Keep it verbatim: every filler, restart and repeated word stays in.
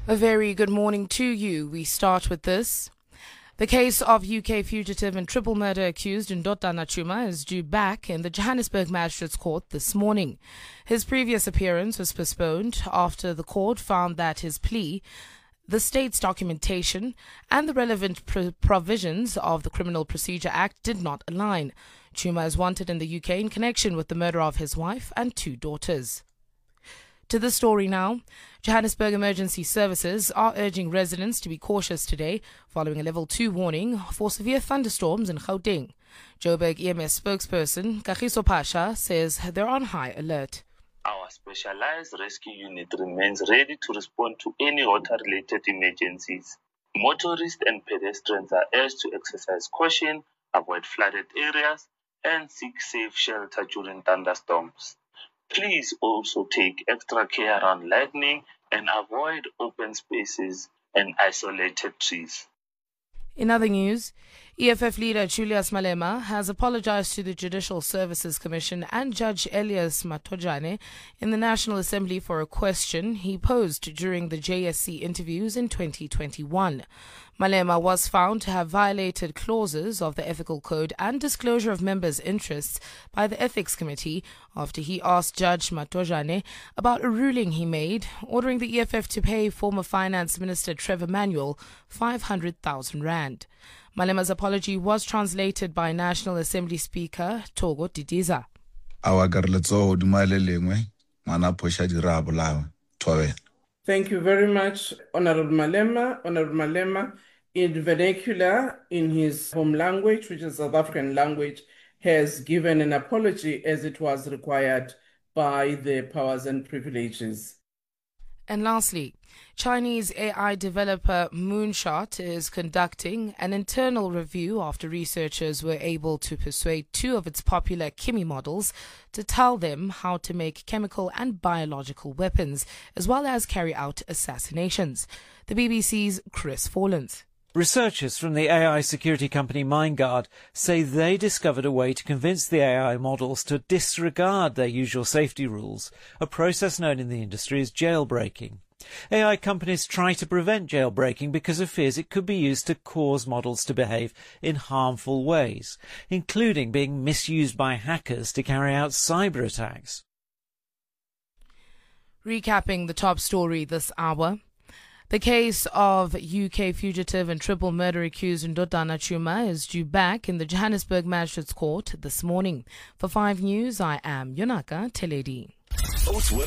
A very good morning to you. We start with this. The case of U K fugitive and triple murder accused Ndodana Chuma is due back in the Johannesburg Magistrates Court this morning. His previous appearance was postponed after the court found that his plea, the state's documentation, and the relevant pr- provisions of the Criminal Procedure Act did not align. Chuma is wanted in the U K in connection with the murder of his wife and two daughters. To the story now. Johannesburg Emergency Services are urging residents to be cautious today following a level two warning for severe thunderstorms in Gauteng. Joburg E M S spokesperson Kagiso Pasha says they're on high alert. Our specialized rescue unit remains ready to respond to any water-related emergencies. Motorists and pedestrians are urged to exercise caution, avoid flooded areas, and seek safe shelter during thunderstorms. Please also take extra care around lightning and avoid open spaces and isolated trees. In other news, E F F leader Julius Malema has apologized to the Judicial Services Commission and Judge Elias Matojane in the National Assembly for a question he posed during the J S C interviews in twenty twenty-one. Malema was found to have violated clauses of the Ethical Code and disclosure of members' interests by the Ethics Committee after he asked Judge Matojane about a ruling he made ordering the E F F to pay former Finance Minister Trevor Manuel five hundred thousand rand. Malema's apology was translated by National Assembly Speaker Togo Didiza. Thank you very much, Honorable Malema. Honorable Malema, in vernacular, in his home language, which is South African language, has given an apology as it was required by the powers and privileges. And lastly, Chinese A I developer Moonshot is conducting an internal review after researchers were able to persuade two of its popular Kimi models to tell them how to make chemical and biological weapons, as well as carry out assassinations. The B B C's Chris Fawlens. Researchers from the A I security company MindGuard say they discovered a way to convince the A I models to disregard their usual safety rules, a process known in the industry as jailbreaking. A I companies try to prevent jailbreaking because of fears it could be used to cause models to behave in harmful ways, including being misused by hackers to carry out cyber attacks. Recapping the top story this hour. The case of U K fugitive and triple murder accused Ndodana Chuma is due back in the Johannesburg Magistrates Court this morning. For five News, I am Yonaka Teledi.